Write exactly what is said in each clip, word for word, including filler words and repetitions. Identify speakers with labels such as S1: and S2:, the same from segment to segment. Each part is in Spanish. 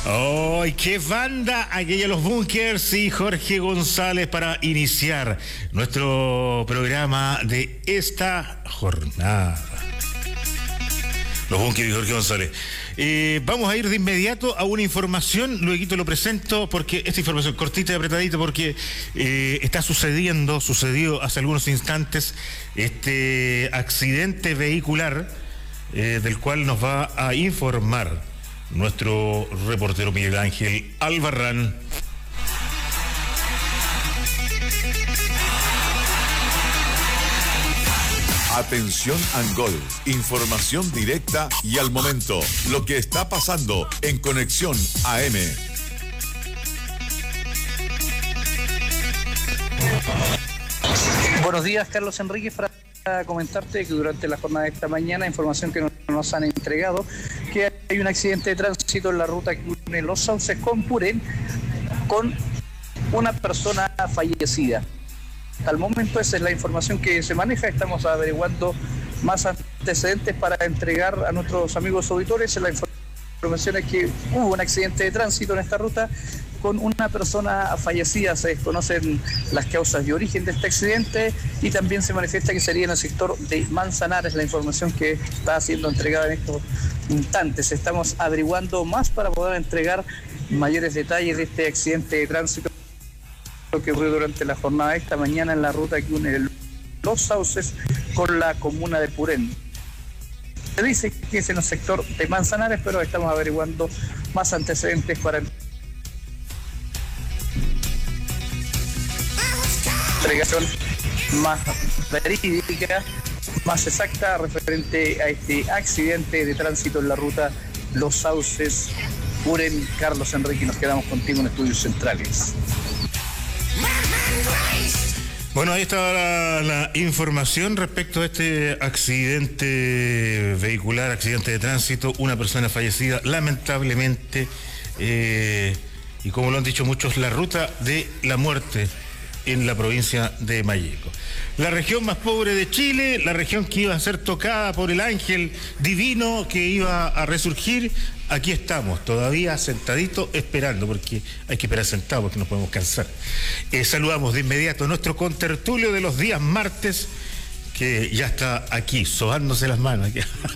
S1: ¡Ay, qué banda! Aquella Los Bunkers y Jorge González para iniciar nuestro programa de esta jornada. Los Bunkers y Jorge González. Eh, vamos a ir de inmediato a una información, luego lo presento porque esta información cortita y apretadita porque eh, está sucediendo, sucedió hace algunos instantes este accidente vehicular eh, del cual nos va a informar nuestro reportero Miguel Ángel Albarrán.
S2: Atención Angol, información directa y al momento, lo que está pasando en Conexión A M.
S3: Buenos días, Carlos Enrique, para comentarte que durante la jornada de esta mañana, información que nos han entregado, que hay un accidente de tránsito en la ruta que une Los Sauces con Purén, con una persona fallecida. Hasta el momento esa es la información que se maneja, estamos averiguando más antecedentes para entregar a nuestros amigos auditores. La información es que hubo un accidente de tránsito en esta ruta con una persona fallecida, se desconocen las causas y origen de este accidente y también se manifiesta que sería en el sector de Manzanares, la información que está siendo entregada en estos instantes. Estamos averiguando más para poder entregar mayores detalles de este accidente de tránsito que ocurrió durante la jornada de esta mañana en la ruta que une Los Sauces con la comuna de Purén. Se dice que es en el sector de Manzanares, pero estamos averiguando más antecedentes para entregación más verídica, más exacta referente a este accidente de tránsito en la ruta Los Sauces, Purén. Carlos Enrique, nos quedamos contigo en Estudios Centrales.
S1: Bueno, ahí está la, la información respecto a este accidente vehicular, accidente de tránsito, una persona fallecida, lamentablemente, eh, y como lo han dicho muchos, la ruta de la muerte en la provincia de Malleco. La región más pobre de Chile, la región que iba a ser tocada por el ángel divino que iba a resurgir, aquí estamos, todavía sentaditos esperando, porque hay que esperar sentados porque no podemos cansar. Eh, saludamos de inmediato a nuestro contertulio de los días martes, que ya está aquí, sobándose las manos.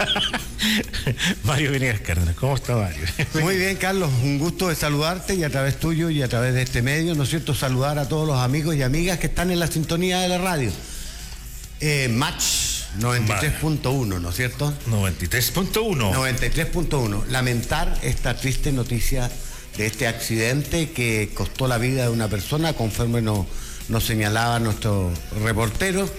S1: Mario Venegas Cárdenas, ¿cómo está Mario?
S4: Muy bien, Carlos, un gusto de saludarte y a través tuyo y a través de este medio, ¿no es cierto?, saludar a todos los amigos y amigas que están en la sintonía de la radio. Eh, Match noventa y tres punto uno, ¿no es cierto?
S1: noventa y tres punto uno.
S4: noventa y tres punto uno. Lamentar esta triste noticia de este accidente que costó la vida de una persona, conforme nos, nos señalaba nuestro reportero.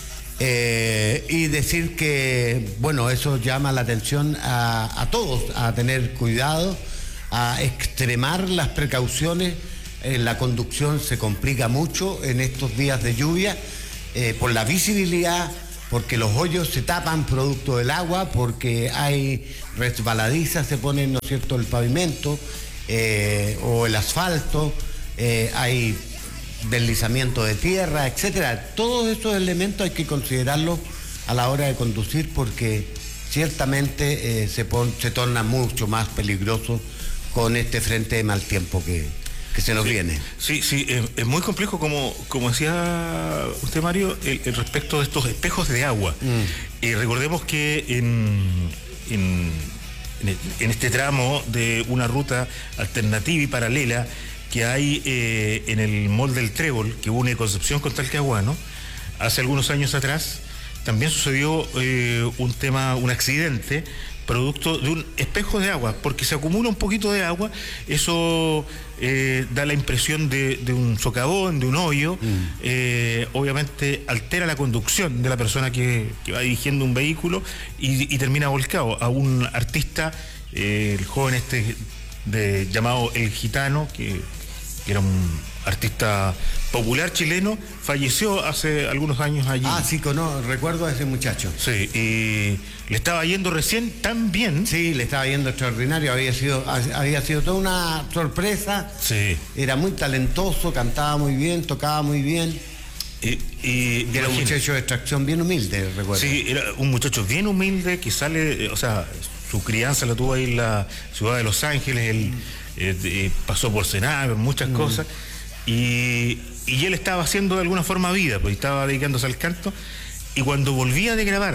S4: Eh, y decir que, bueno, eso llama la atención a, a todos, a tener cuidado, a extremar las precauciones. Eh, la conducción se complica mucho en estos días de lluvia, eh, por la visibilidad, porque los hoyos se tapan producto del agua, porque hay resbaladizas, se pone, ¿no es cierto?, el pavimento eh, o el asfalto, eh, hay deslizamiento de tierra, etcétera. Todos estos elementos hay que considerarlos a la hora de conducir porque ciertamente eh, se, pon, se torna mucho más peligroso con este frente de mal tiempo que, que se nos
S1: sí,
S4: viene.
S1: Sí, sí, es, es muy complejo, como, como decía usted, Mario, el, el respecto de estos espejos de agua. Mm. Eh, recordemos que en, en, en este tramo de una ruta alternativa y paralela que hay eh, en el Mall del Trébol, que une Concepción con Talcahuano, hace algunos años atrás, también sucedió eh, un tema, un accidente, producto de un espejo de agua, porque se acumula un poquito de agua, eso eh, da la impresión de, de un socavón, de un hoyo, mm. eh, obviamente altera la conducción de la persona que, que va dirigiendo un vehículo y, y termina volcado. A un artista, eh, el joven este de, llamado El Gitano, que que era un artista popular chileno, falleció hace algunos años allí.
S4: Ah, sí, no, recuerdo a ese muchacho.
S1: Sí, y le estaba yendo recién tan bien.
S4: Sí, le estaba yendo extraordinario, había sido, había sido toda una sorpresa.
S1: Sí.
S4: Era muy talentoso, cantaba muy bien, tocaba muy bien.
S1: Y, y
S4: era un muchacho de extracción bien humilde, recuerdo.
S1: Sí, era un muchacho bien humilde que sale, o sea, su crianza la tuvo ahí en la ciudad de Los Ángeles, él eh, eh, pasó por Senado, muchas mm. cosas, y, y él estaba haciendo de alguna forma vida, pues estaba dedicándose al canto, y cuando volvía de grabar,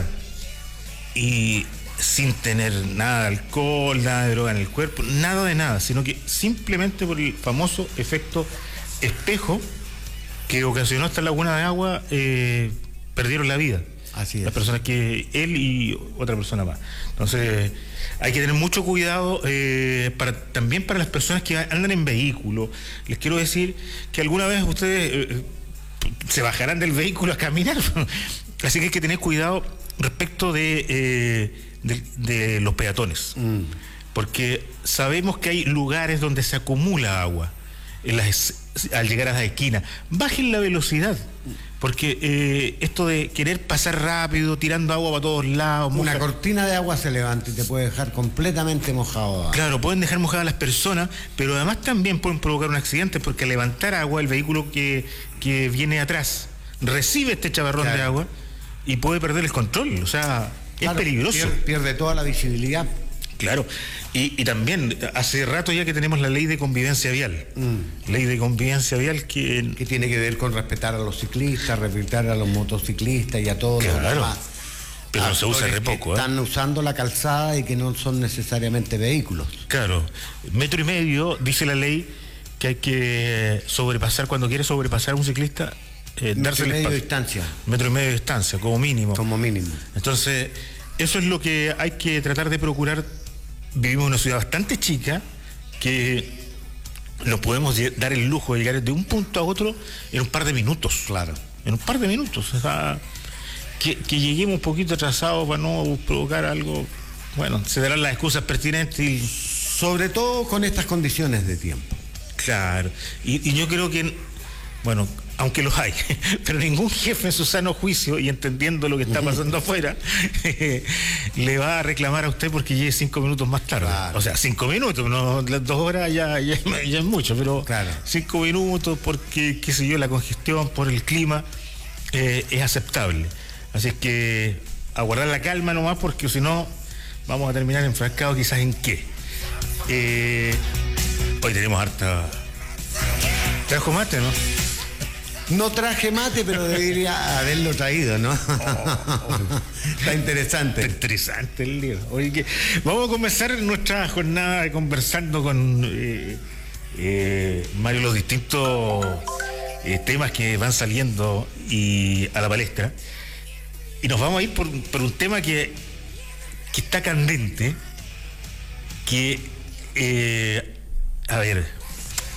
S1: y sin tener nada de alcohol, nada de droga en el cuerpo, nada de nada, sino que simplemente por el famoso efecto espejo que ocasionó esta laguna de agua, eh, perdieron la vida.
S4: Así es.
S1: Las personas que él y otra persona más. Entonces hay que tener mucho cuidado, eh, para, también para las personas que andan en vehículo. Les quiero decir que alguna vez ustedes eh, se bajarán del vehículo a caminar, así que hay que tener cuidado respecto de, eh, de, de los peatones, mm. porque sabemos que hay lugares donde se acumula agua en las, al llegar a las esquinas. Bajen la velocidad, porque eh, esto de querer pasar rápido, tirando agua para todos lados...
S4: Una
S1: moja...
S4: cortina de agua se levanta y te puede dejar completamente mojado.
S1: Claro, pueden dejar mojadas a las personas, pero además también pueden provocar un accidente, porque al levantar agua, el vehículo que, que viene atrás recibe este chaparrón claro. de agua y puede perder el control. O sea, claro, es peligroso.
S4: Pierde, pierde toda la visibilidad.
S1: Claro, y, y también hace rato ya que tenemos la ley de convivencia vial, mm. ley de convivencia vial que...
S4: que tiene que ver con respetar a los ciclistas, respetar a los motociclistas y a todos
S1: claro.
S4: los demás.
S1: Pero no se usa re poco, ¿eh?
S4: Están usando la calzada y que no son necesariamente vehículos.
S1: Claro, metro y medio, dice la ley, que hay que sobrepasar, cuando quiere sobrepasar a un ciclista, eh, darse el espacio. Metro y medio de
S4: distancia.
S1: Metro y medio de distancia, como mínimo.
S4: Como mínimo.
S1: Entonces, eso es lo que hay que tratar de procurar. Vivimos en una ciudad bastante chica que nos podemos dar el lujo de llegar de un punto a otro en un par de minutos.
S4: Claro.
S1: En un par de minutos. O sea, que, que lleguemos un poquito atrasados para no provocar algo. Bueno, se darán las excusas pertinentes. Y...
S4: sobre todo con estas condiciones de tiempo.
S1: Claro. Y, y yo creo que, bueno, aunque los hay, pero ningún jefe en su sano juicio y entendiendo lo que está pasando afuera, le va a reclamar a usted porque llegue cinco minutos más tarde. Claro. O sea, cinco minutos, no, las dos horas ya, ya, ya es mucho, pero claro. cinco minutos porque, qué sé yo, la congestión por el clima eh, es aceptable. Así es que a guardar la calma nomás, porque si no vamos a terminar enfrascados quizás en qué. Eh, hoy tenemos harta... ¿Trajo mate, no?
S4: No traje mate, pero debería haberlo traído, ¿no? Oh, oh. Está interesante.
S1: Está interesante el lío. Oye, que vamos a comenzar nuestra jornada conversando con eh, eh, Mario los distintos eh, temas que van saliendo y a la palestra. Y nos vamos a ir por, por un tema que, que está candente, que, eh, a ver...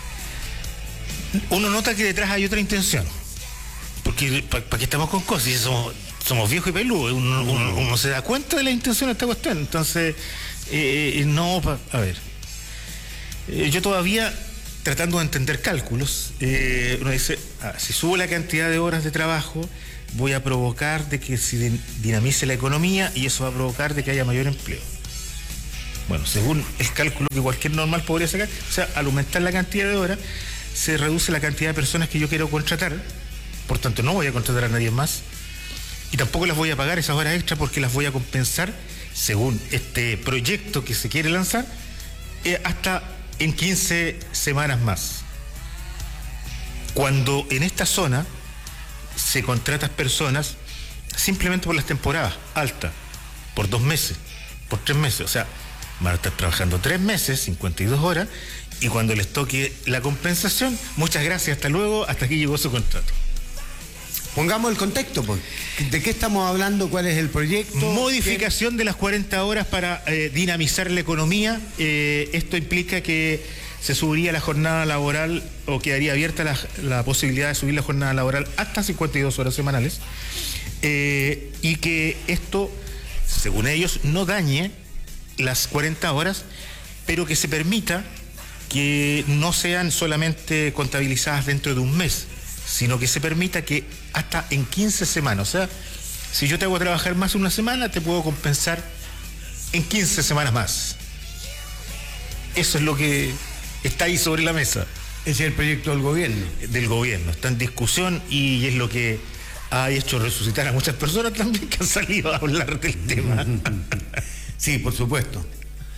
S1: uno nota que detrás hay otra intención, porque ¿para pa qué estamos con cosas? Si somos, somos viejos y peludos, uno, uno, uno se da cuenta de la intención de esta cuestión. Entonces, eh, no, pa, a ver, eh, yo todavía tratando de entender cálculos, eh, uno dice, ah, si subo la cantidad de horas de trabajo, voy a provocar de que se dinamice la economía y eso va a provocar de que haya mayor empleo. Bueno, según el cálculo que cualquier normal podría sacar, o sea, al aumentar la cantidad de horas, se reduce la cantidad de personas que yo quiero contratar, por tanto no voy a contratar a nadie más y tampoco las voy a pagar esas horas extra porque las voy a compensar según este proyecto que se quiere lanzar eh, hasta en quince semanas más. Cuando en esta zona se contratan personas simplemente por las temporadas altas, por dos meses, por tres meses, o sea, van a estar trabajando tres meses, cincuenta y dos horas, y cuando les toque la compensación, muchas gracias, hasta luego, hasta aquí llegó su contrato.
S4: Pongamos el contexto, pues. ¿De qué estamos hablando? ¿Cuál es el proyecto?
S1: Modificación ¿Qué? de las cuarenta horas para eh, dinamizar la economía. Eh, esto implica que se subiría la jornada laboral o quedaría abierta la, la posibilidad de subir la jornada laboral hasta cincuenta y dos horas semanales. Eh, y que esto, según ellos, no dañe las cuarenta horas, pero que se permita que no sean solamente contabilizadas dentro de un mes, sino que se permita que hasta en quince semanas, o sea, si yo te hago trabajar más una semana, te puedo compensar en quince semanas más. Eso es lo que está ahí sobre la mesa.
S4: Ese es el proyecto del gobierno.
S1: Del gobierno, está en discusión y es lo que ha hecho resucitar a muchas personas también que han salido a hablar del tema.
S4: Sí, por supuesto.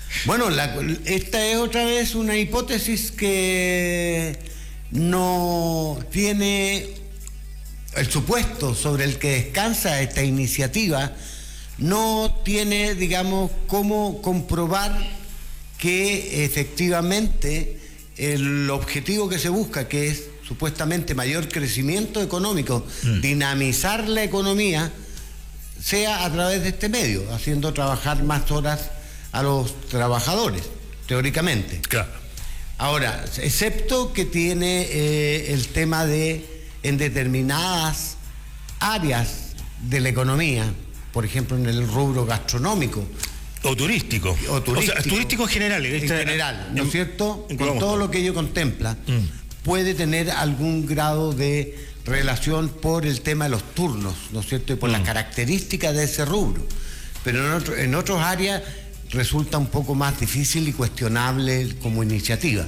S4: Bueno, la, esta es otra vez una hipótesis que no tiene el supuesto sobre el que descansa esta iniciativa, no tiene, digamos, cómo comprobar que efectivamente el objetivo que se busca, que es supuestamente mayor crecimiento económico, mm. dinamizar la economía, sea a través de este medio, haciendo trabajar más horas a los trabajadores, teóricamente.
S1: Claro.
S4: Ahora, excepto que tiene eh, el tema de, en determinadas áreas de la economía, por ejemplo en el rubro gastronómico.
S1: O turístico.
S4: O turístico.
S1: O sea, turístico en general.
S4: En
S1: esta,
S4: general, ¿no es cierto?
S1: En,
S4: Con todo lo que ello contempla, mm. puede tener algún grado de relación por el tema de los turnos, ¿no es cierto? Y por mm. las características de ese rubro. Pero en, otro, en otras áreas resulta un poco más difícil y cuestionable como iniciativa.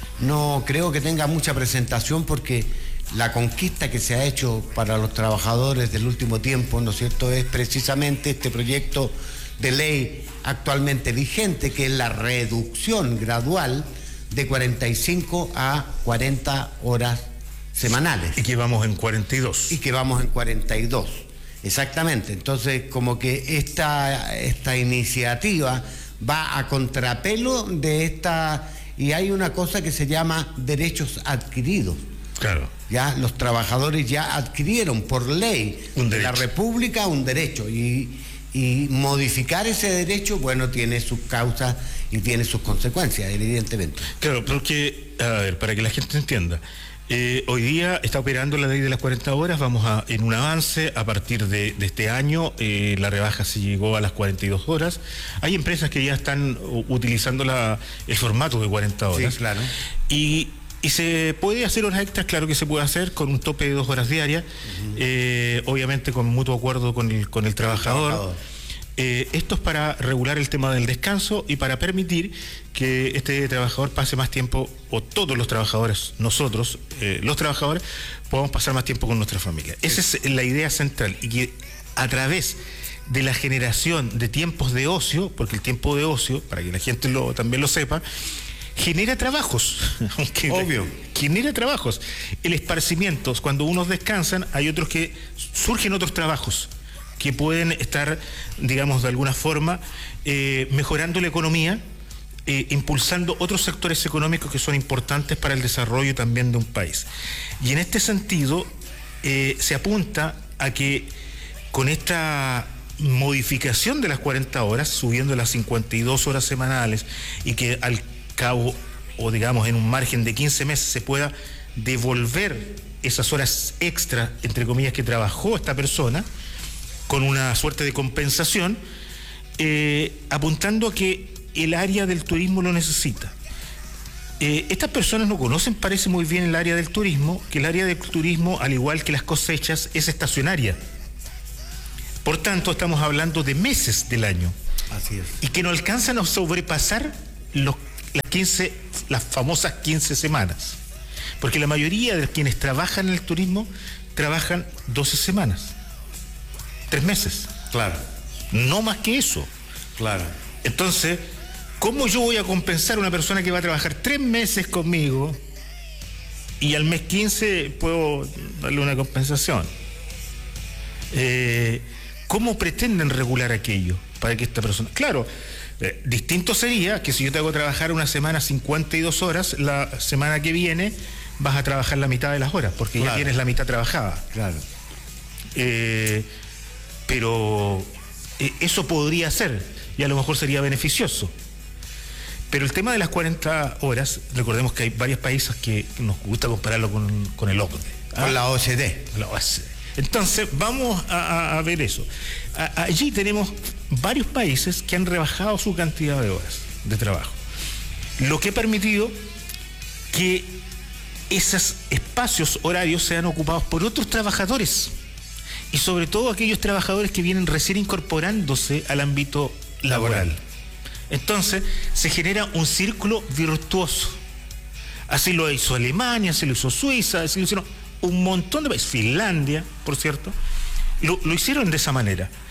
S4: No creo que tenga mucha presentación porque la conquista que se ha hecho para los trabajadores del último tiempo, ¿no es cierto?, es precisamente este proyecto de ley actualmente vigente, que es la reducción gradual de cuarenta y cinco a cuarenta horas semanales.
S1: Y que vamos en cuarenta y dos.
S4: Y que vamos en cuarenta y dos. Exactamente, entonces como que esta, esta iniciativa va a contrapelo de esta, y hay una cosa que se llama derechos adquiridos.
S1: Claro.
S4: Ya los trabajadores ya adquirieron por ley de la República un derecho, y, y modificar ese derecho, bueno, tiene sus causas y tiene sus consecuencias, evidentemente.
S1: Claro, porque, a ver, para que la gente entienda, Eh, hoy día está operando la ley de las cuarenta horas, vamos a, en un avance, a partir de, de este año eh, la rebaja se llegó a las cuarenta y dos horas. Hay empresas que ya están utilizando la, el formato de cuarenta horas.
S4: Sí, claro.
S1: Y, y se puede hacer horas extras, claro que se puede hacer, con un tope de dos horas diarias, uh-huh. eh, obviamente con mutuo acuerdo con el, con el trabajador. El trabajador. Eh, esto es para regular el tema del descanso y para permitir que este trabajador pase más tiempo, o todos los trabajadores, nosotros, eh, los trabajadores, podamos pasar más tiempo con nuestra familia. Sí. Esa es la idea central, y que a través de la generación de tiempos de ocio, porque el tiempo de ocio, para que la gente lo, también lo sepa, genera trabajos.
S4: Obvio.
S1: Genera trabajos. El esparcimiento, cuando unos descansan, hay otros que surgen otros trabajos que pueden estar, digamos, de alguna forma, eh, mejorando la economía, eh, impulsando otros sectores económicos que son importantes para el desarrollo también de un país. Y en este sentido, eh, se apunta a que con esta modificación de las cuarenta horas, subiendo las cincuenta y dos horas semanales, y que al cabo, o digamos en un margen de quince meses, se pueda devolver esas horas extra, entre comillas, que trabajó esta persona, con una suerte de compensación, eh, apuntando a que el área del turismo lo necesita. Eh, estas personas no conocen, parece muy bien, el área del turismo, que el área del turismo, al igual que las cosechas, es estacionaria. Por tanto, estamos hablando de meses del año.
S4: Así es.
S1: Y que no alcanzan a sobrepasar los, las quince, las famosas quince semanas. Porque la mayoría de quienes trabajan en el turismo trabajan doce semanas. Tres meses.
S4: Claro.
S1: No más que eso.
S4: Claro.
S1: Entonces, ¿cómo yo voy a compensar a una persona que va a trabajar tres meses conmigo y al mes quince puedo darle una compensación? Eh, ¿Cómo pretenden regular aquello para que esta persona... Claro, eh, distinto sería que si yo te hago trabajar una semana cincuenta y dos horas, la semana que viene vas a trabajar la mitad de las horas, porque claro, ya tienes la mitad trabajada.
S4: Claro.
S1: Eh... Pero eh, eso podría ser, y a lo mejor sería beneficioso. Pero el tema de las cuarenta horas, recordemos que hay varios países que nos gusta compararlo con, con el O C D.
S4: ¿Ah? Con la O C D.
S1: La O C D. Entonces, vamos a, a ver eso. A, allí tenemos varios países que han rebajado su cantidad de horas de trabajo, lo que ha permitido que esos espacios horarios sean ocupados por otros trabajadores, y sobre todo aquellos trabajadores que vienen recién incorporándose al ámbito laboral. laboral. Entonces, se genera un círculo virtuoso. Así lo hizo Alemania, así lo hizo Suiza, así lo hicieron un montón de países. Finlandia, por cierto, lo, lo hicieron de esa manera.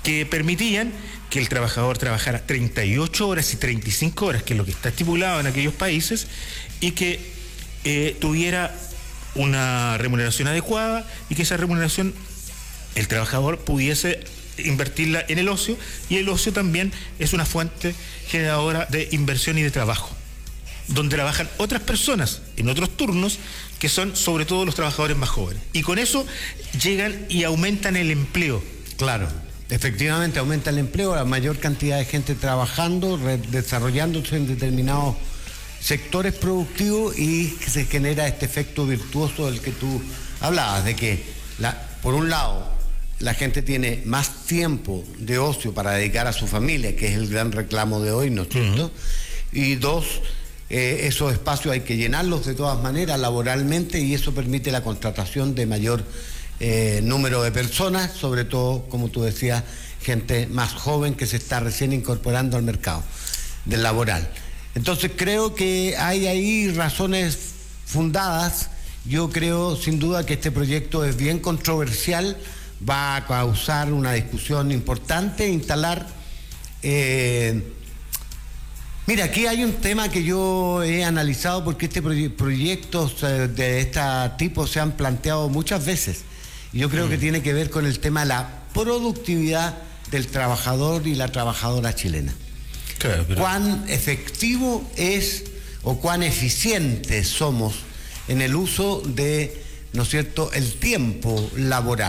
S1: que permitían que el trabajador trabajara treinta y ocho horas y treinta y cinco horas, que es lo que está estipulado en aquellos países, y que eh, tuviera una remuneración adecuada y que esa remuneración el trabajador pudiese invertirla en el ocio, y el ocio también es una fuente generadora de inversión y de trabajo, donde trabajan otras personas en otros turnos que son sobre todo los trabajadores más jóvenes, y con eso llegan y aumentan el empleo.
S4: Claro, efectivamente aumenta el empleo, la mayor cantidad de gente trabajando, re- desarrollándose en determinados sectores productivos, y se genera este efecto virtuoso del que tú hablabas, de que la, por un lado la gente tiene más tiempo de ocio para dedicar a su familia, que es el gran reclamo de hoy, ¿no es cierto? Uh-huh. Y dos, eh, esos espacios hay que llenarlos de todas maneras laboralmente, y eso permite la contratación de mayor eh, número de personas, sobre todo, como tú decías, gente más joven que se está recién incorporando al mercado del laboral. Entonces creo que hay ahí razones fundadas. Yo creo sin duda que este proyecto es bien controversial, va a causar una discusión importante, instalar... Eh, mira, aquí hay un tema que yo he analizado, porque este proye- proyectos eh, de este tipo se han planteado muchas veces, y yo creo mm. que tiene que ver con el tema de la productividad del trabajador y la trabajadora chilena. Claro, pero... ¿Cuán efectivo es o cuán eficientes somos en el uso de, ¿no es cierto?, el tiempo laboral?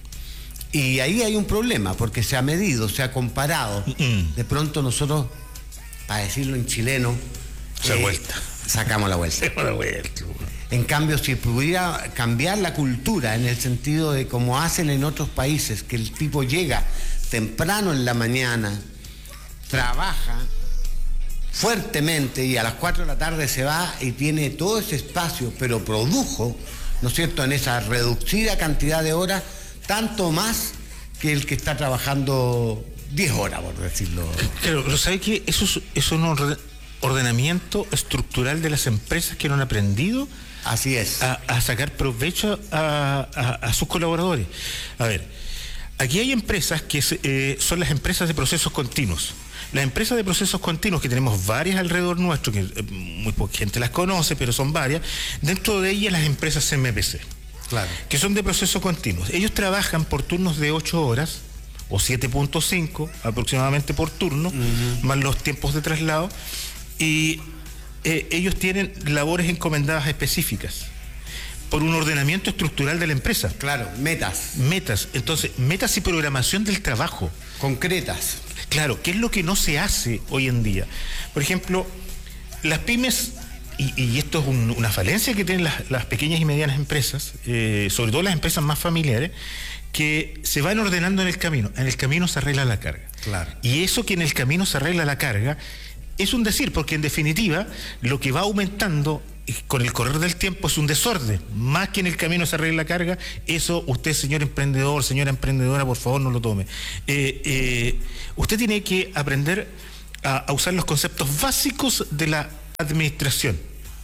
S4: Y ahí hay un problema, porque se ha medido, se ha comparado. Mm. De pronto nosotros, para decirlo en chileno,
S1: eh, vuelta.
S4: sacamos la vuelta.
S1: Sacamos la vuelta.
S4: En cambio, si pudiera cambiar la cultura en el sentido de como hacen en otros países, que el tipo llega temprano en la mañana, trabaja fuertemente y a las cuatro de la tarde se va y tiene todo ese espacio, pero produjo, ¿no es cierto?, en esa reducida cantidad de horas, tanto más que el que está trabajando diez horas, por decirlo.
S1: Pero, pero ¿sabe qué? Eso es, es un orden, ordenamiento estructural de las empresas que no han aprendido.
S4: Así es.
S1: A, a sacar provecho a, a, a sus colaboradores. A ver, aquí hay empresas que eh, son las empresas de procesos continuos. Las empresas de procesos continuos, que tenemos varias alrededor nuestro, que eh, muy poca gente las conoce, pero son varias. Dentro de ellas las empresas C M P C. Claro. Que son de procesos continuos. Ellos trabajan por turnos de ocho horas o siete punto cinco aproximadamente por turno, uh-huh. más los tiempos de traslado, y eh, ellos tienen labores encomendadas específicas por un ordenamiento estructural de la empresa.
S4: Claro, metas.
S1: Metas, entonces, metas y programación del trabajo.
S4: Concretas.
S1: Claro, ¿qué es lo que no se hace hoy en día? Por ejemplo, las pymes... Y, y esto es un, una falencia que tienen las, las pequeñas y medianas empresas, eh, sobre todo las empresas más familiares, que se van ordenando en el camino. En el camino se arregla la carga.
S4: Claro.
S1: Y eso que en el camino se arregla la carga es un decir, porque en definitiva lo que va aumentando con el correr del tiempo es un desorden. Más que en el camino se arregla la carga, eso usted, señor emprendedor, señora emprendedora, por favor no lo tome. Eh, eh, usted tiene que aprender a, a usar los conceptos básicos de la administración,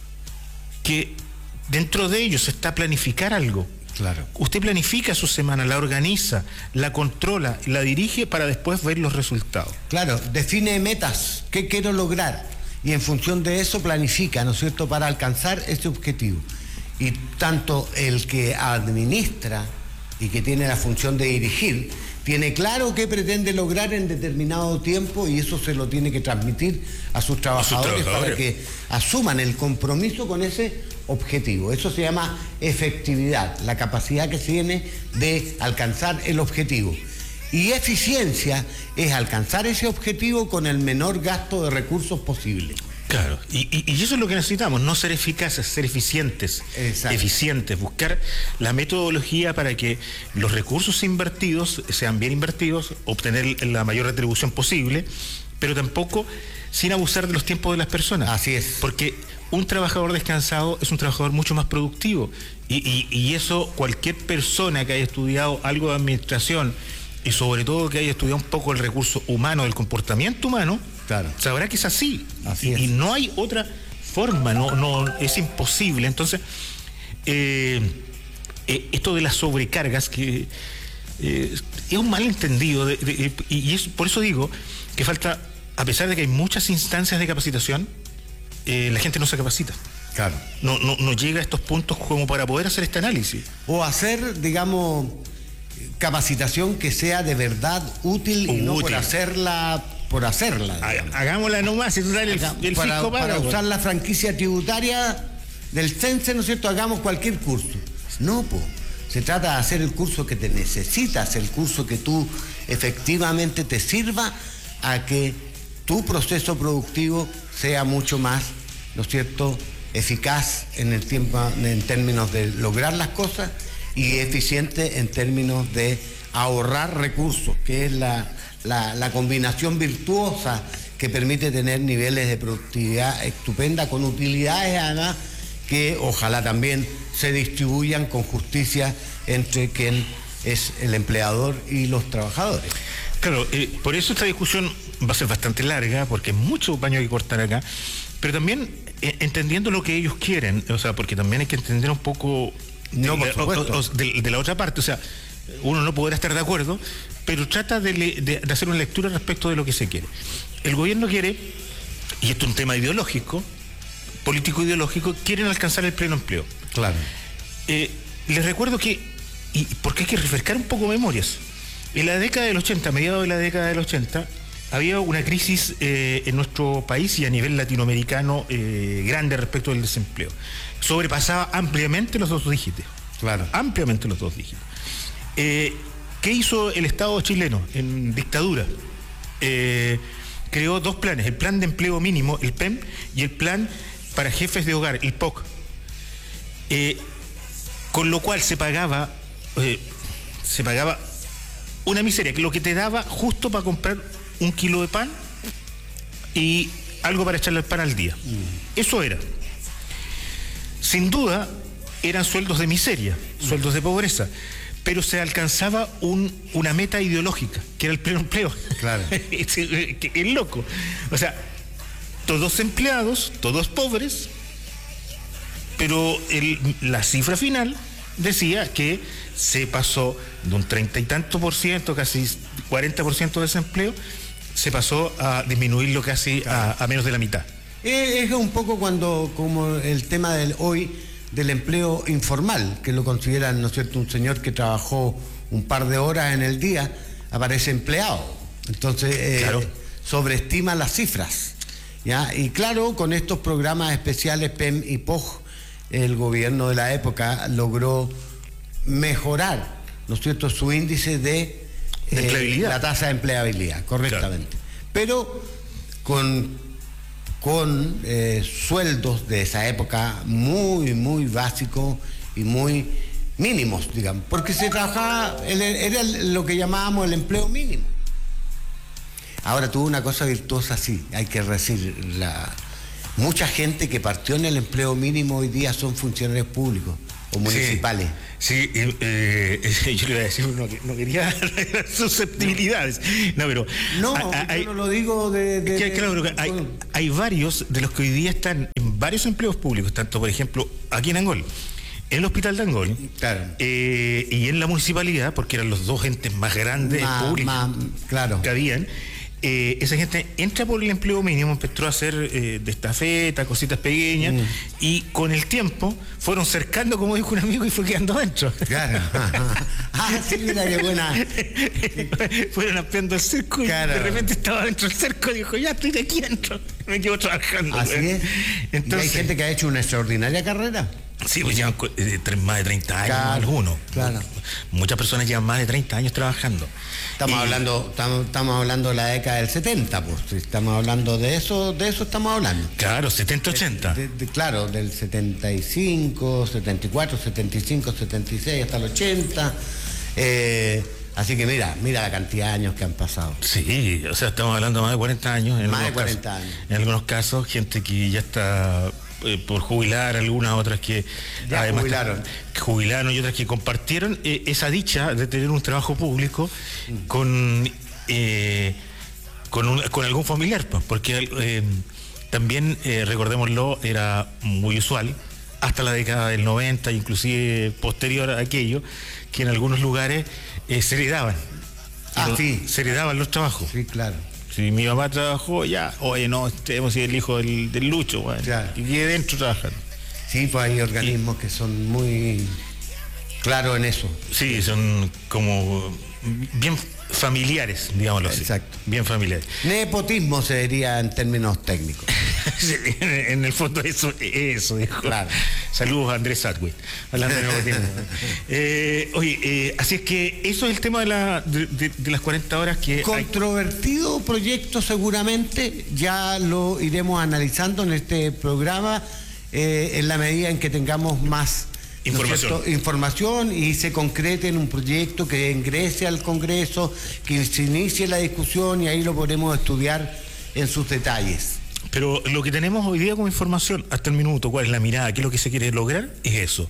S1: que dentro de ellos está planificar algo.
S4: Claro.
S1: Usted planifica su semana, la organiza, la controla, la dirige para después ver los resultados.
S4: Claro, define metas, qué quiero lograr, y en función de eso planifica, ¿no es cierto?, para alcanzar ese objetivo. Y tanto el que administra y que tiene la función de dirigir, tiene claro qué pretende lograr en determinado tiempo, y eso se lo tiene que transmitir a sus trabajadores, a sus trabajadores. Para que asuman el compromiso con ese objetivo. Eso se llama efectividad, la capacidad que se tiene de alcanzar el objetivo. Y eficiencia es alcanzar ese objetivo con el menor gasto de recursos posible.
S1: Claro, y, y, y eso es lo que necesitamos, no ser eficaces, ser eficientes. Exacto. Eficientes, buscar la metodología para que los recursos invertidos sean bien invertidos, obtener la mayor retribución posible, pero tampoco sin abusar de los tiempos de las personas.
S4: Así es.
S1: Porque un trabajador descansado es un trabajador mucho más productivo, y, y, y eso cualquier persona que haya estudiado algo de administración, y sobre todo que haya estudiado un poco el recurso humano, el comportamiento humano, claro, sabrá que es así.
S4: Así
S1: y,
S4: es.
S1: y no hay otra forma, no, no es imposible. Entonces, eh, eh, esto de las sobrecargas, que eh, es un malentendido de, de, y, y es, por eso digo que falta, a pesar de que hay muchas instancias de capacitación, eh, la gente no se capacita.
S4: Claro.
S1: No, no, no llega a estos puntos como para poder hacer este análisis.
S4: O hacer, digamos, capacitación que sea de verdad útil y no por hacerla por hacerla.
S1: Digamos. Hagámosla nomás, y total, el, el
S4: para,
S1: fisco paga,
S4: para
S1: pues.
S4: usar la franquicia tributaria del CENSE, ¿no es cierto? Hagamos cualquier curso. No, pues. Se trata de hacer el curso que te necesitas, el curso que tú efectivamente te sirva a que tu proceso productivo sea mucho más, ¿no es cierto?, eficaz en el tiempo, en términos de lograr las cosas, y eficiente en términos de ahorrar recursos, que es la, la, la combinación virtuosa que permite tener niveles de productividad estupenda, con utilidades además que ojalá también se distribuyan con justicia entre quien es el empleador y los trabajadores.
S1: Claro, eh, por eso esta discusión va a ser bastante larga, porque hay mucho paño que cortar acá, pero también eh, entendiendo lo que ellos quieren, o sea, porque también hay que entender un poco de,
S4: no, por
S1: o,
S4: supuesto.
S1: o, de, de la otra parte, o sea, uno no podrá estar de acuerdo, pero trata de, de, de hacer una lectura respecto de lo que se quiere. El gobierno quiere, y esto es un tema ideológico, político ideológico, quieren alcanzar el pleno empleo.
S4: Claro.
S1: Eh, les recuerdo que, y porque hay que refrescar un poco memorias, en la década del ochenta, a mediados de la década del ochenta, había una crisis eh, en nuestro país y a nivel latinoamericano eh, grande respecto del desempleo. Sobrepasaba ampliamente los dos dígitos.
S4: Claro.
S1: Ampliamente los dos dígitos. Eh, ¿Qué hizo el Estado chileno en dictadura? Eh, creó dos planes, el plan de empleo mínimo, el P E M, y el plan para jefes de hogar, el P O C. Eh, con lo cual se pagaba, eh, se pagaba una miseria, que lo que te daba justo para comprar un kilo de pan y algo para echarle el pan al día. Mm. Eso era. Sin duda, eran sueldos de miseria, mm. sueldos de pobreza, pero se alcanzaba un, una meta ideológica, que era el pleno empleo.
S4: Claro.
S1: es, es loco. O sea, todos empleados, todos pobres, pero el, la cifra final decía que se pasó de un treinta y tanto por ciento, casi cuarenta por ciento de desempleo, se pasó a disminuirlo casi a, a menos de la mitad.
S4: Es un poco cuando, como el tema del hoy, del empleo informal, que lo consideran, ¿no es cierto?, un señor que trabajó un par de horas en el día, aparece empleado. Entonces, eh, claro. sobreestima las cifras, ¿ya? Y claro, con estos programas especiales P E M y P O G, el gobierno de la época logró mejorar, ¿no es cierto?, su índice de,
S1: de
S4: eh,
S1: empleabilidad.
S4: la tasa de empleabilidad, correctamente. Claro. Pero con, con eh, sueldos de esa época muy, muy básicos y muy mínimos, digamos, porque se trabajaba, era lo que llamábamos el empleo mínimo. Ahora tuvo una cosa virtuosa, sí, hay que decir, la... mucha gente que partió en el empleo mínimo hoy día son funcionarios públicos o municipales.
S1: Sí, sí eh, eh, yo le iba a decir, no, no quería susceptibilidades. No, pero.
S4: No, hay, yo no lo digo de. de,
S1: que, claro,
S4: de
S1: hay, hay varios de los que hoy día están en varios empleos públicos, tanto, por ejemplo, aquí en Angol, en el hospital de Angol,
S4: claro.
S1: eh, y en la municipalidad, porque eran los dos entes más grandes
S4: Ma,
S1: públicos
S4: ma, claro.
S1: que habían. Eh, esa gente entra por el empleo mínimo, empezó a hacer eh, de estafeta, cositas pequeñas, mm. y con el tiempo fueron cercando, como dijo un amigo, y fue quedando adentro.
S4: Claro. Ah, sí, mira qué buena.
S1: Fueron ampliando el cerco, claro. Y de repente estaba dentro del cerco y dijo, ya estoy de aquí dentro, me quedo trabajando.
S4: Así ¿verdad? Es. Entonces, ¿y hay gente que ha hecho una extraordinaria carrera?
S1: Sí, pues llevan eh, más de treinta años, claro, algunos.
S4: Claro.
S1: Muchas personas llevan más de treinta años trabajando.
S4: Estamos y... hablando, estamos, estamos hablando de la década del setenta, pues. Estamos hablando de eso, de eso estamos hablando.
S1: Claro, setenta, ochenta.
S4: De, de, de, claro, del setenta y cinco, setenta y cuatro, setenta y cinco, setenta y seis hasta el ochenta. Eh, así que mira, mira la cantidad de años que han pasado.
S1: Sí, o sea, estamos hablando de más de cuarenta años. En
S4: más de cuarenta
S1: casos,
S4: años.
S1: En algunos casos, gente que ya está eh, por jubilar, algunas otras que
S4: ya
S1: además
S4: jubilaron.
S1: Que jubilaron y otras que compartieron eh, esa dicha de tener un trabajo público mm. con, eh, con, un, con algún familiar, pues, porque eh, también, eh, recordémoslo, era muy usual hasta la década del noventa, inclusive posterior a aquello, que en algunos lugares eh, se heredaban.
S4: Ah,
S1: los,
S4: sí.
S1: Se heredaban los trabajos.
S4: Sí, claro.
S1: Si mi mamá trabajó, ya, oye, no, hemos sido el hijo del, del Lucho, bueno,
S4: claro.
S1: Y que dentro trabajan.
S4: Sí, pues hay organismos y, que son muy claros en eso.
S1: Sí, son como bien familiares, digámoslo así.
S4: Exacto.
S1: Bien familiares.
S4: Nepotismo se diría en términos técnicos.
S1: Sí, en el fondo eso, eso dijo.
S4: Claro.
S1: Saludos a Andrés Satwell, hablando de nepotismo. eh, oye, eh, así es que eso es el tema de, la, de, de, de las cuarenta horas que...
S4: Controvertido hay... proyecto seguramente, ya lo iremos analizando en este programa eh, en la medida en que tengamos más...
S1: Información.
S4: ¿no información y se concrete en un proyecto que ingrese al Congreso, que se inicie la discusión y ahí lo podremos estudiar en sus detalles.
S1: Pero lo que tenemos hoy día como información hasta el minuto, cuál es la mirada, qué es lo que se quiere lograr, es eso.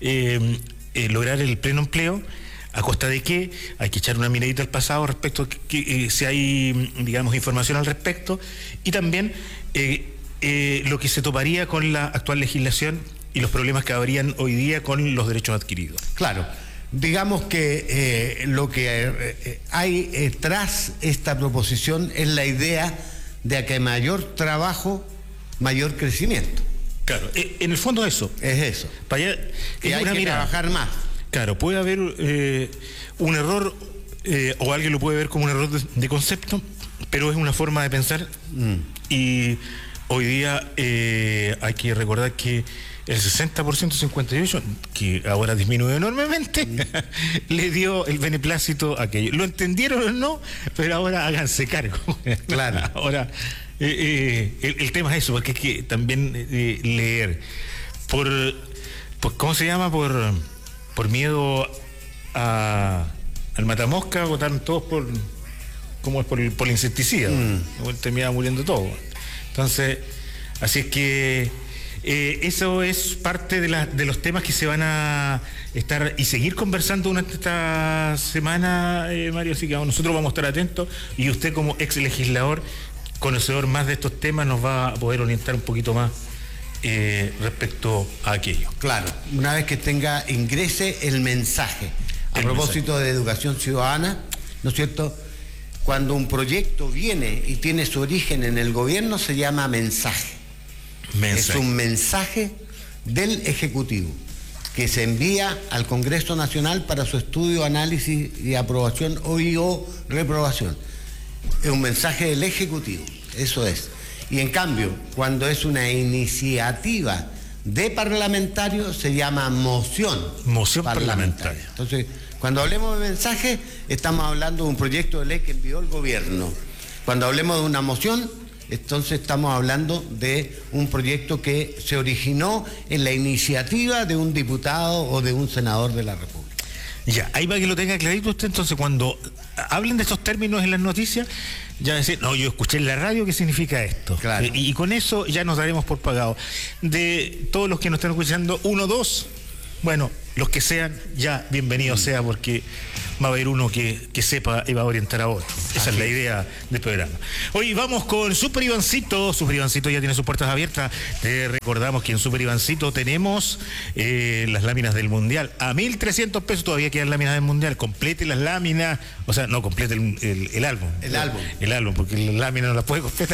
S1: Eh, eh, lograr el pleno empleo, a costa de qué, hay que echar una miradita al pasado respecto a que, que, eh, si hay, digamos, información al respecto, y también eh, eh, lo que se toparía con la actual legislación y los problemas que habrían hoy día con los derechos adquiridos.
S4: Claro, digamos que eh, lo que eh, hay eh, tras esta proposición es la idea de que mayor trabajo, mayor crecimiento.
S1: Claro, eh, en el fondo eso.
S4: Es eso.
S1: Para allá,
S4: que
S1: es
S4: hay
S1: una
S4: que
S1: mirada.
S4: trabajar más.
S1: Claro, puede haber eh, un error, eh, o alguien lo puede ver como un error de, de concepto, pero es una forma de pensar. Mm. Y hoy día eh, hay que recordar que el sesenta por ciento cincuenta y ocho por ciento, que ahora disminuye enormemente, mm. le dio el beneplácito a aquello. Lo entendieron o no, pero ahora háganse cargo.
S4: Claro.
S1: Ahora, eh, eh, el, el tema es eso, porque es que también eh, leer, por, por, ¿cómo se llama? Por, por miedo a, al matamosca, votaron todos por, ¿cómo es? Por, por el insecticida. Mm. Terminaba muriendo todo. Entonces, así es que Eh, eso es parte de, la, de los temas que se van a estar y seguir conversando durante esta semana, eh, Mario, así que nosotros vamos a estar atentos y usted como ex legislador, conocedor más de estos temas, nos va a poder orientar un poquito más eh, respecto a aquello.
S4: Claro, una vez que tenga, ingrese el mensaje. A
S1: el
S4: propósito
S1: mensaje.
S4: de educación ciudadana, ¿no es cierto? Cuando un proyecto viene y tiene su origen en el gobierno, se llama mensaje.
S1: Mensaje.
S4: Es un mensaje del Ejecutivo que se envía al Congreso Nacional para su estudio, análisis y aprobación o, y, o reprobación. Es un mensaje del Ejecutivo, eso es. Y en cambio, cuando es una iniciativa de parlamentarios, se llama moción.
S1: Moción
S4: parlamentaria.
S1: parlamentaria.
S4: Entonces, cuando hablemos de mensaje, estamos hablando de un proyecto de ley que envió el gobierno. Cuando hablemos de una moción, entonces estamos hablando de un proyecto que se originó en la iniciativa de un diputado o de un senador de la República.
S1: Ya, ahí va que lo tenga clarito usted, entonces cuando hablen de estos términos en las noticias, ya decir, no, yo escuché en la radio qué significa esto.
S4: Claro.
S1: Y, y con eso ya nos daremos por pagado. De todos los que nos están escuchando, uno, dos, bueno, los que sean, ya bienvenido mm. sea, porque va a haber uno que, que sepa y va a orientar a otro. Esa Así es la idea del programa. Hoy vamos con Super Ivancito. Super Ivancito ya tiene sus puertas abiertas. Te recordamos que en Super Ivancito tenemos eh, las láminas del Mundial. A mil trescientos pesos todavía quedan láminas del Mundial. Complete las láminas. O sea, no, complete el, el, el álbum.
S4: El álbum.
S1: El álbum, porque las láminas no las puede completar.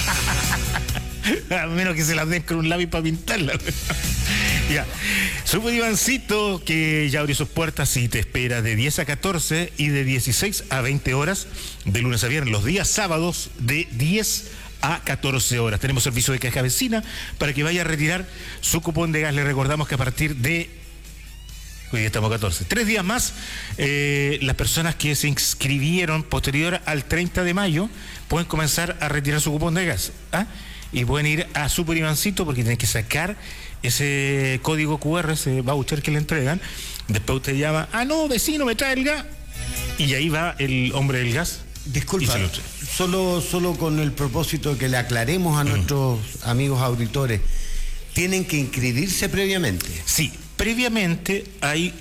S1: A menos que se las den con un lápiz para pintarlas. Ya, Super Ivancito, que ya abrió sus puertas y te espera de diez a catorce y de dieciséis a veinte horas, de lunes a viernes, los días sábados de diez a catorce horas. Tenemos servicio de caja vecina para que vaya a retirar su cupón de gas. Le recordamos que a partir de hoy estamos a catorce. Tres días más, eh, las personas que se inscribieron posterior al treinta de mayo pueden comenzar a retirar su cupón de gas. ¿Ah? Y pueden ir a Super Ivancito porque tienen que sacar ese código cu erre, ese voucher que le entregan. Después usted llama, ah no, vecino, me trae el gas. Y ahí va el hombre del gas.
S4: Disculpa, solo, solo con el propósito de que le aclaremos a mm. nuestros amigos auditores, ¿tienen que inscribirse previamente?
S1: Sí, previamente hay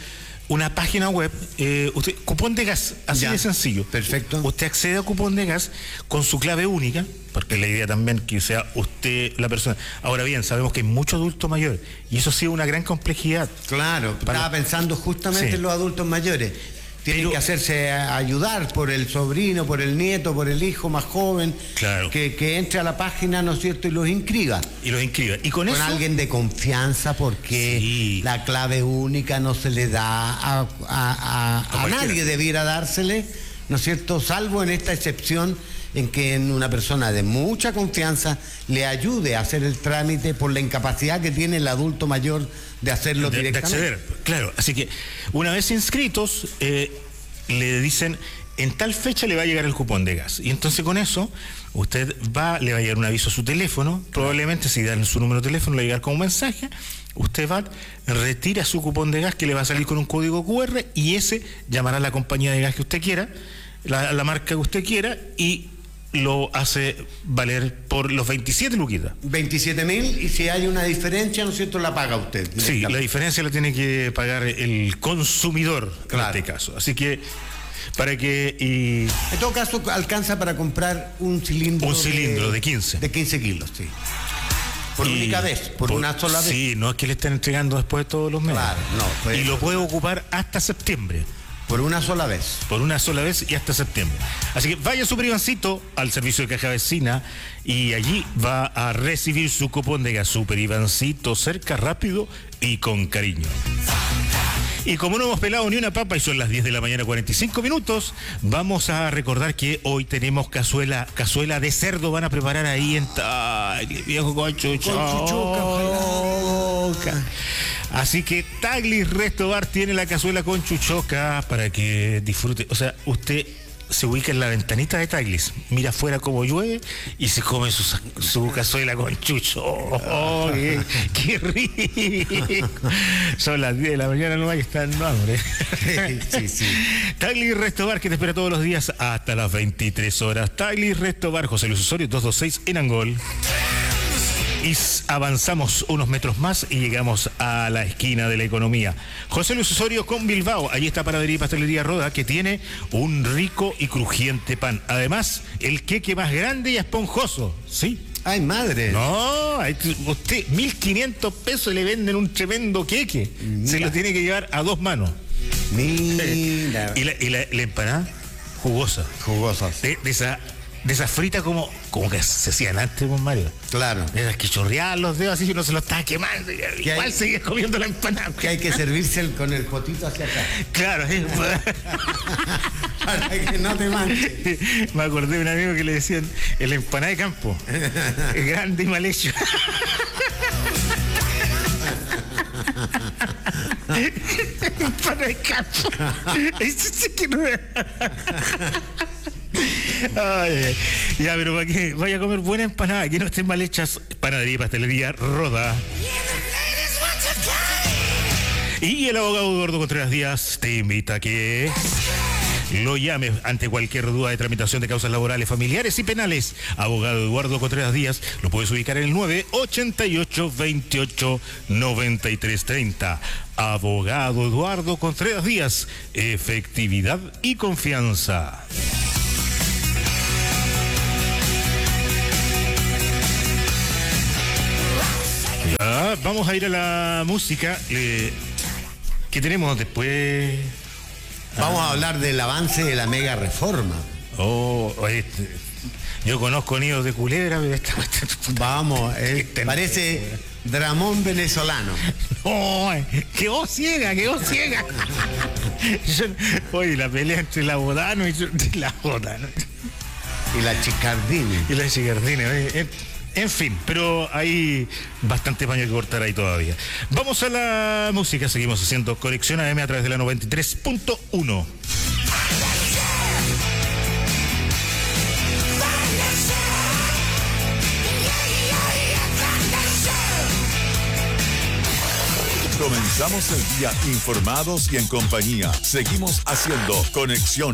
S1: una página web, eh, usted, cupón de gas, así
S4: Ya,
S1: de sencillo.
S4: perfecto.
S1: Usted accede a cupón de gas con su clave única, porque la idea también que sea usted la persona. Ahora bien, sabemos que hay muchos adultos mayores y eso sí es una gran complejidad.
S4: Claro,
S1: Para-
S4: estaba pensando justamente
S1: Sí.
S4: en los adultos mayores. Tienen
S1: Pero-
S4: que hacerse a- ayudar por el sobrino, por el nieto, por el hijo más joven,
S1: Claro.
S4: que, que entre a la página, ¿no es cierto?, y los inscriba.
S1: Y los inscribe. Y con,
S4: Con
S1: eso.
S4: alguien de confianza, porque
S1: Sí.
S4: la clave única no se le da a, a- a- a
S1: cualquiera.
S4: nadie, debiera dársele, ¿no es cierto?, salvo en esta excepción en que en una persona de mucha confianza le ayude a hacer el trámite por la incapacidad que tiene el adulto mayor de hacerlo
S1: de, de
S4: directamente.
S1: acceder, claro. Así que una vez inscritos, eh, le dicen, en tal fecha le va a llegar el cupón de gas. Y entonces con eso, usted va, le va a llegar un aviso a su teléfono, probablemente si dan su número de teléfono le va a llegar con un mensaje, usted va, retira su cupón de gas que le va a salir con un código cu erre y ese llamará a la compañía de gas que usted quiera, la, la marca que usted quiera, y lo hace valer por los veintisiete luquitas.
S4: veintisiete mil, y si hay una diferencia, ¿no es cierto?, la paga usted.
S1: Sí, la
S4: directamente.
S1: diferencia la tiene que pagar el consumidor
S4: Claro.
S1: en este caso. Así que, para que... Y,
S4: En todo caso, alcanza para comprar un cilindro.
S1: Un cilindro de quince.
S4: De quince kilos, sí. Por
S1: y-
S4: única vez, por, una sola vez.
S1: Sí, no es que le estén entregando después de todos los meses.
S4: Claro, no, pues-
S1: y lo puede ocupar hasta septiembre.
S4: Por una sola vez.
S1: Por una sola vez y hasta septiembre. Así que vaya a su Ivancito al servicio de caja vecina y allí va a recibir su cupón de gas. Super Ivancito, cerca, rápido y con cariño. Y como no hemos pelado ni una papa y son las diez de la mañana cuarenta y cinco minutos, vamos a recordar que hoy tenemos cazuela, cazuela de cerdo. Van a preparar ahí en... Ay, viejo con chuchoca.
S4: Con chuchoca,
S1: Así que Taglis Resto Bar tiene la cazuela con chuchoca para que disfrute. O sea, usted se ubica en la ventanita de Taglis, mira afuera como llueve y se come su, su cazuela con chucho. ¡Oh, qué, qué rico! Son las diez de la mañana, no hay, está dando hambre.
S4: Sí, sí.
S1: Taglis Resto Bar, que te espera todos los días hasta las veintitrés horas. Taglis Resto Bar, José Luis Osorio, doscientos veintiséis en Angol. Y avanzamos unos metros más y llegamos a la esquina de la economía. José Luis Osorio con Bilbao. Allí está Panadería y Pastelería Roda, que tiene un rico y crujiente pan. Además, el queque más grande y esponjoso. ¿Sí?
S4: Ay, madre.
S1: No, hay- usted, mil quinientos pesos le venden un tremendo queque. Se lo tiene que llevar a dos manos.
S4: Mira.
S1: Y la, y la- la empanada, jugosa.
S4: Jugosas.
S1: De, de esa, de esa frita como, como que se hacían antes, pues, Mario.
S4: Claro.
S1: De esas que chorreaban los dedos así y uno se los estaba quemando. Y igual
S4: hay?
S1: seguía comiendo la empanada.
S4: Que hay que servirse el- con el potito hacia acá.
S1: Claro, sí.
S4: Para que no te manches.
S1: Me acordé de un amigo que le decían el empanada de campo. Grande y mal hecho. Empanada de campo. Eso sí que no es. Ay, ya, pero para que vaya a comer buena empanada, que no estén mal hechas. Panadería y Pastelería Roda. Y el abogado Eduardo Contreras Díaz te invita a que lo llames ante cualquier duda de tramitación de causas laborales, familiares y penales. Abogado Eduardo Contreras Díaz, lo puedes ubicar en el nueve ochenta y ocho veintiocho noventa y tres treinta. Abogado Eduardo Contreras Díaz, efectividad y confianza. Ya, vamos a ir a la música. Eh, ¿Qué tenemos después?
S4: Vamos a hablar del avance de la mega reforma.
S1: Oh, este, yo conozco nidos de culebra, pero esta
S4: Vamos, eh,
S1: Este-
S4: parece dramón venezolano.
S1: No, quedó ciega, quedó ciega. Yo- oye, la pelea entre la Bodano y yo- la Bodano
S4: Y la Chicardini.
S1: y la Chicardina. oye, En, en fin, pero hay bastante paño que cortar ahí todavía. Vamos a la música, seguimos haciendo Conexión A M a través de la noventa y tres punto uno.
S2: Comenzamos el día informados y en compañía. Seguimos haciendo Conexión